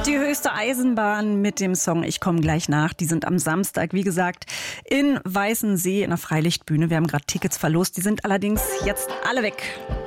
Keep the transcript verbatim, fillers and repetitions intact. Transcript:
Die höchste Eisenbahn mit dem Song Ich komme gleich nach. Die sind am Samstag, wie gesagt, in Weißensee in der Freilichtbühne. Wir haben gerade Tickets verlost. Die sind allerdings jetzt alle weg.